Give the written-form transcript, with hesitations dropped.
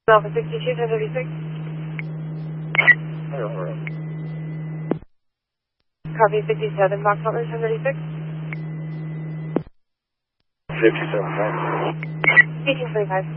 Alpha 62, 1036. Copy 57, Box Butler, 1036. 57, 1825.